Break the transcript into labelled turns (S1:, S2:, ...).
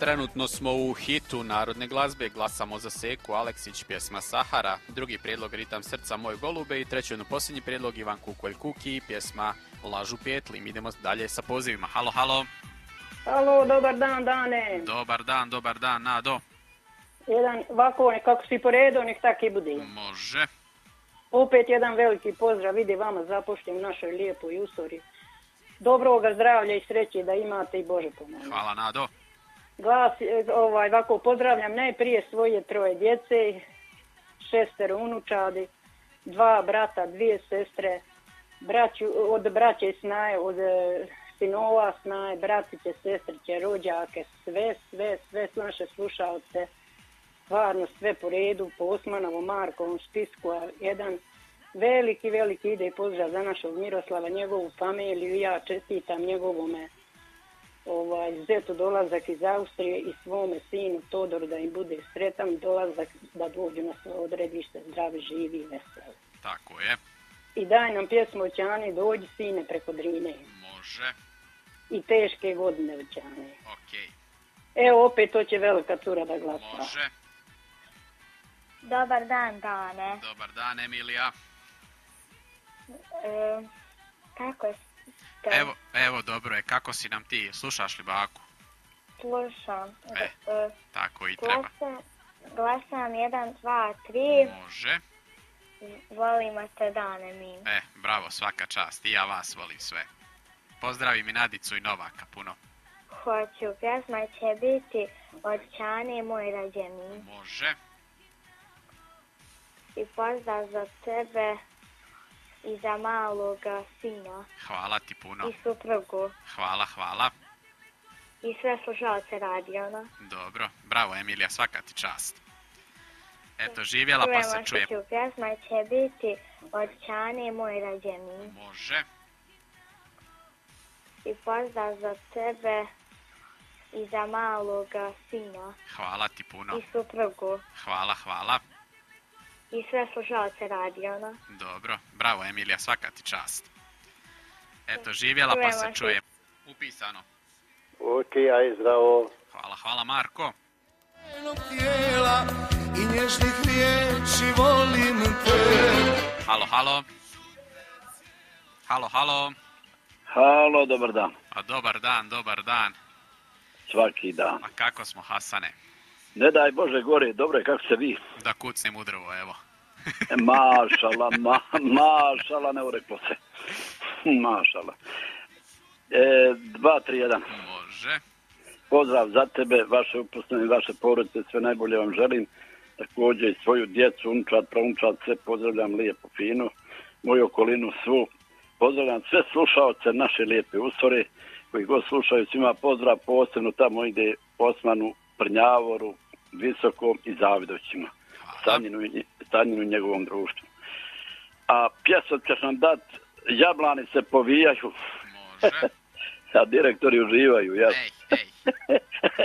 S1: Trenutno smo u hitu narodne glazbe, glasamo za Seku Aleksić, pjesma Sahara, drugi prijedlog Ritam srca moj golube i treći posljednji prijedlog Ivan Kukolj Kuki, pjesma Lažu pjetli. Mi idemo dalje sa pozivima. Halo, halo.
S2: Halo, dobar dan, Dane.
S1: Dobar dan, Nado.
S2: Jedan ovako, kako si poredo, nek tak i bude.
S1: Može.
S2: Opet jedan veliki pozdrav, vidi vama zapošljem u našoj lijepoj Usori. Dobroga zdravlja i sreće da imate i Bože pomoći.
S1: Hvala, Nado.
S2: Ovako pozdravljam najprije svoje 3 djece, 6 unučadi, 2 brata, 2 sestre, od braće Snaje, od sinova Snaje, bratiće, sestriće, rođake, sve naše slušalce, stvarno sve po redu, po Osmanovom, Markovom spisku, a jedan veliki ide pozdrav za našog Miroslava, njegovu familiju, ja čestitam njegovome zetu dolazak iz Austrije i svome sinu Todoru da im bude sretan dolazak, da dođu na svoje odredište zdravi, živi i veseli.
S1: Tako je.
S2: I daj nam pjesmu Oćani, dođi sine preko Drine.
S1: Može.
S2: I teške godine Oćani.
S1: Okej.
S2: Evo opet to će velika cura da glasa.
S1: Može.
S3: Dobar dan, Dane.
S1: Dobar dan, Emilija.
S3: Kako je?
S1: Evo, dobro je. Kako si nam ti? Slušaš li baku?
S3: Slušam.
S1: Tako i treba.
S3: Glasam 1, 2, 3.
S1: Može.
S3: Volimo te, Dane, mi.
S1: Bravo, svaka čast. I ja vas volim sve. Pozdravi mi Nadicu i Novaka puno.
S3: Hoću, pjesma će biti Oćani moj rađeni.
S1: Može.
S3: I pozdrav za tebe i za maloga sina.
S1: Hvala ti puno.
S3: I suprugu.
S1: Hvala.
S3: I sve slušalce radijona.
S1: Dobro, bravo Emilija, svaka ti čast. Eto, živjela pa se čujem.
S3: Pjesma će biti Oćani moj rađeni.
S1: Može.
S3: I pozdrav za tebe i za maloga sina.
S1: Hvala ti puno.
S3: I suprugu.
S1: Hvala.
S3: I sve slušalce radijona.
S1: Dobro, bravo Emilija, svaka ti čast. Eto, živjela pa se čujem. Upisano.
S4: Ok, aj zdravo.
S1: Hvala Marko.
S5: Tijela i nježnih riječi volim te.
S1: Halo.
S4: Halo, dobar dan.
S1: A dobar dan.
S4: Svaki dan.
S1: A kako smo, Hasane?
S4: Ne daj Bože gore, dobro je, kako se vi?
S1: Da kucnem u drvo, evo.
S4: Mašala, ne ureklo se. Mašala. 2, 3, 1.
S1: Može.
S4: Pozdrav za tebe, vaše uposlene, vaše porodice, sve najbolje vam želim. Također i svoju djecu, unučad, praunčad, sve pozdravljam lijepo, fino. Moju okolinu svu. Pozdravljam sve slušaoce naše lijepe Usore, koji god slušaju, svima pozdrav, posebno tamo ide Osmanu, Prnjavoru, Visokom i Zavidoćima. Stanjinu i njegovom društvu. A pjesmu ćeš nam dat, jablani se povijaju.
S1: Može.
S4: A direktori uživaju, ja.
S1: Ej.